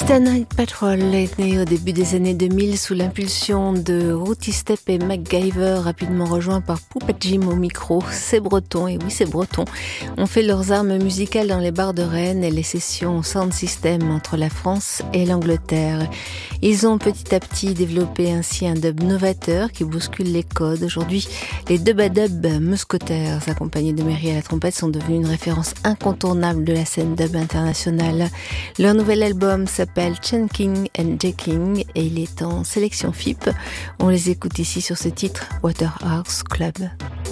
Night Patrol est né au début des années 2000 sous l'impulsion de Rooty Step et MacGyver, rapidement rejoints par Poupa Jim au micro. C'est breton, et oui c'est breton. On fait leurs armes musicales dans les bars de Rennes et les sessions sound system entre la France et l'Angleterre. Ils ont petit à petit développé ainsi un dub novateur qui bouscule les codes. Aujourd'hui, les dub-a-dub Musketeers, accompagnés de Mary à la trompette, sont devenus une référence incontournable de la scène dub internationale. Leur nouvel album s'appelle Chunking and Jacking et il est en sélection FIP. On les écoute ici sur ce titre Waterhouse Club.